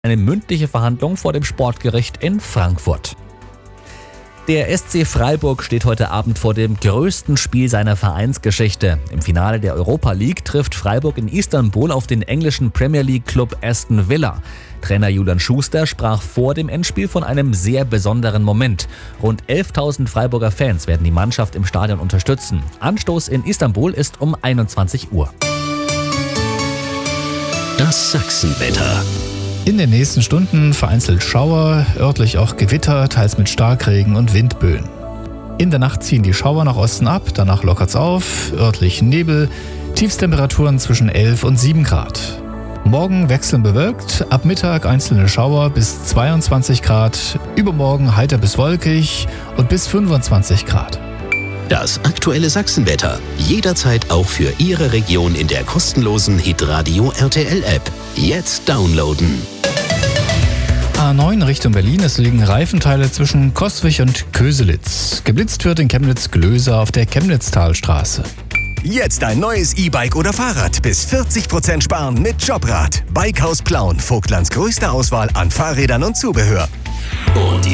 eine mündliche Verhandlung vor dem Sportgericht in Frankfurt. Der SC Freiburg steht heute Abend vor dem größten Spiel seiner Vereinsgeschichte. Im Finale der Europa League trifft Freiburg in Istanbul auf den englischen Premier League Club Aston Villa. Trainer Julian Schuster sprach vor dem Endspiel von einem sehr besonderen Moment. Rund 11.000 Freiburger Fans werden die Mannschaft im Stadion unterstützen. Anstoß in Istanbul ist um 21 Uhr. Das Sachsenwetter. In den nächsten Stunden vereinzelt Schauer, örtlich auch Gewitter, teils mit Starkregen und Windböen. In der Nacht ziehen die Schauer nach Osten ab, danach lockert's auf, örtlich Nebel, Tiefstemperaturen zwischen 11 und 7 Grad. Morgen wechselnd bewölkt, ab Mittag einzelne Schauer bis 22 Grad, übermorgen heiter bis wolkig und bis 25 Grad. Das aktuelle Sachsenwetter. Jederzeit auch für Ihre Region in der kostenlosen Hitradio RTL App. Jetzt downloaden. A9 Richtung Berlin, es liegen Reifenteile zwischen Coswig und Köselitz. Geblitzt wird in Chemnitz-Glöser auf der Chemnitztalstraße. Jetzt ein neues E-Bike oder Fahrrad. Bis 40% sparen mit Jobrad. Bikehaus Plauen, Vogtlands größte Auswahl an Fahrrädern und Zubehör. Und